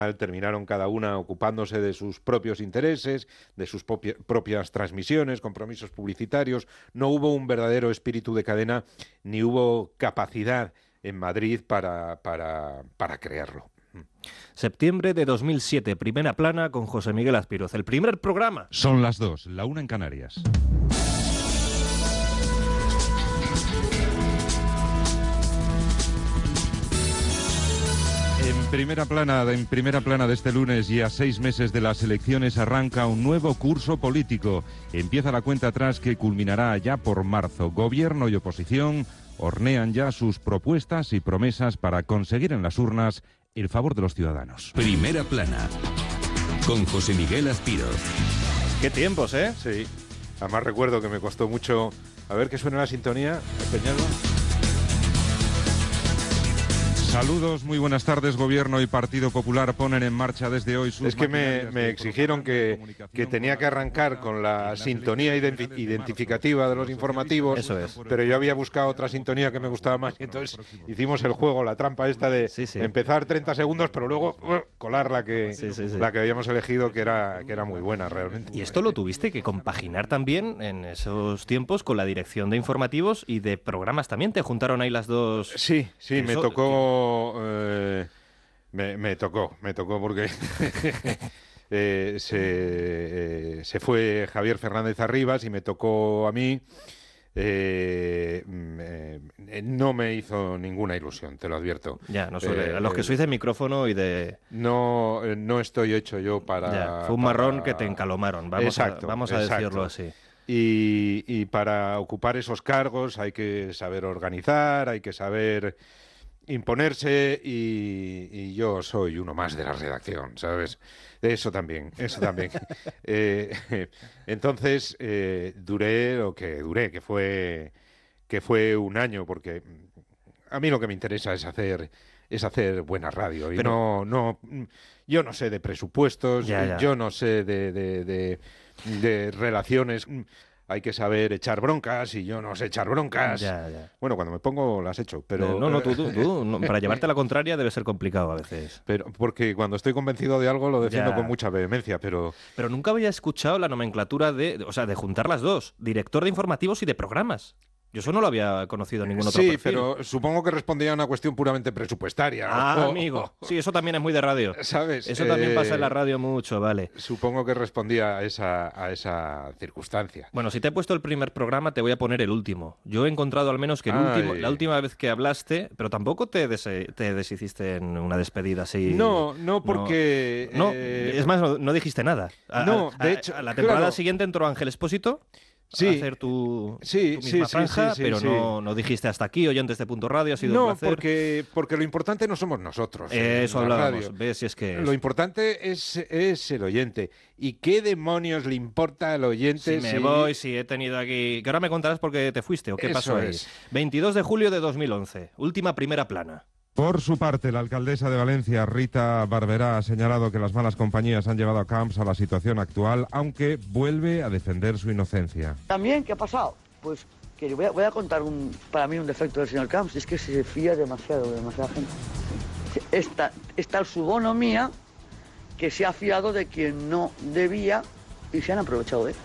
terminaron cada una ocupándose de sus propios intereses, de sus propias transmisiones, compromisos publicitarios. No hubo un verdadero espíritu de cadena, ni hubo capacidad en Madrid para crearlo. Septiembre de 2007, Primera Plana con José Miguel Azpiroz. El primer programa. Son las 2, la 1 en Canarias. En primera plana de este lunes y a 6 meses de las elecciones arranca un nuevo curso político. Empieza la cuenta atrás que culminará ya por marzo. Gobierno y oposición hornean ya sus propuestas y promesas para conseguir en las urnas el favor de los ciudadanos. Primera Plana con José Miguel Azpiroz. Qué tiempos, ¿eh? Sí. Además recuerdo que me costó mucho... A ver, que suena la sintonía, Peñalba. Saludos, muy buenas tardes. Gobierno y Partido Popular ponen en marcha desde hoy sus... Es que me exigieron que tenía que arrancar con la sintonía identificativa de los informativos. Eso es. Pero yo había buscado otra sintonía que me gustaba más y entonces hicimos el juego, la trampa esta de empezar 30 segundos, pero luego colar la que habíamos elegido, que era muy buena realmente. Y esto lo tuviste que compaginar también en esos tiempos con la dirección de informativos y de programas también. ¿Te juntaron ahí las dos? Sí, me tocó... Me tocó porque se fue Javier Fernández Arribas y me tocó a mí. No me hizo ninguna ilusión, te lo advierto. Ya, no suele. A los que sois de micrófono y de... No estoy hecho yo para... Ya, fue un marrón que te encalomaron, vamos a decirlo así. Y para ocupar esos cargos hay que saber organizar, hay que saber... imponerse y yo soy uno más de la redacción, ¿sabes? Eso también. Entonces duré lo que duré, que fue un año, porque a mí lo que me interesa es hacer buena radio. Y pero, yo no sé de presupuestos, yo no sé de relaciones. Hay que saber echar broncas y yo no sé echar broncas. Ya. Bueno, cuando me pongo las echo, pero... Tú, para llevarte la contraria debe ser complicado a veces. Pero porque cuando estoy convencido de algo lo defiendo con mucha vehemencia, pero... Pero nunca había escuchado la nomenclatura de juntar las dos, director de informativos y de programas. Yo eso no lo había conocido en ningún otro perfil. Sí, pero supongo que respondía a una cuestión puramente presupuestaria. Amigo. Sí, eso también es muy de radio. ¿Sabes? Eso también pasa en la radio mucho, vale. Supongo que respondía a esa circunstancia. Bueno, si te he puesto el primer programa, te voy a poner el último. Yo he encontrado al menos que la última vez que hablaste, pero tampoco te deshiciste en una despedida así. No, porque... es más, no dijiste nada. De hecho... A la temporada siguiente entró Ángel Expósito. Hacer tu misma franja, pero no dijiste hasta aquí, oyentes de Punto Radio, ha sido un placer. Porque lo importante no somos nosotros. Eso hablábamos, ves si es que... Lo importante es el oyente. ¿Y qué demonios le importa al oyente? Si me voy, si he tenido aquí... Que ahora me contarás por qué te fuiste o qué pasó ahí. 22 de julio de 2011, última Primera Plana. Por su parte, la alcaldesa de Valencia, Rita Barberá, ha señalado que las malas compañías han llevado a Camps a la situación actual, aunque vuelve a defender su inocencia. También, ¿qué ha pasado? Pues que voy a contar para mí un defecto del señor Camps, es que se fía demasiada gente. Está el subono mía que se ha fiado de quien no debía y se han aprovechado de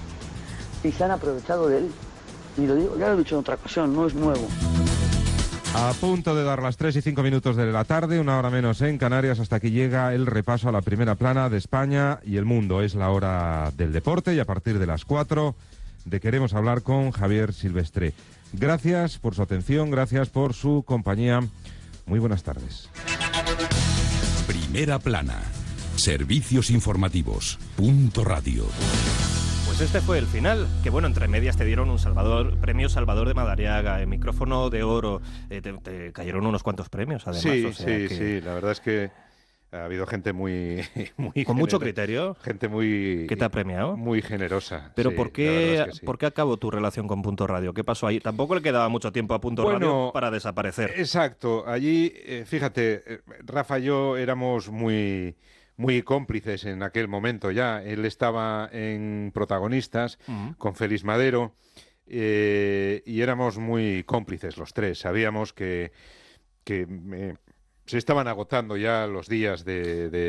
él. Y lo digo, ya lo he dicho en otra ocasión, no es nuevo. A punto de dar las 3 y 5 minutos de la tarde, una hora menos en Canarias, hasta aquí llega el repaso a la primera plana de España y el mundo. Es la hora del deporte y a partir de las 4 queremos hablar con Javier Silvestre. Gracias por su atención, gracias por su compañía. Muy buenas tardes. Primera Plana. Servicios informativos. Punto Radio. Pues este fue el final, que bueno, entre medias te dieron un premio Salvador de Madariaga, micrófono de oro, te cayeron unos cuantos premios además. Sí, la verdad es que ha habido gente muy con mucho criterio. Gente muy... ¿Qué te ha premiado? Muy generosa. Pero sí, ¿por qué acabó tu relación con Punto Radio? ¿Qué pasó ahí? Tampoco le quedaba mucho tiempo a Punto Radio para desaparecer. Exacto, allí, fíjate, Rafa y yo éramos muy cómplices en aquel momento ya. Él estaba en Protagonistas con Félix Madero y éramos muy cómplices los tres. Sabíamos que se estaban agotando ya los días de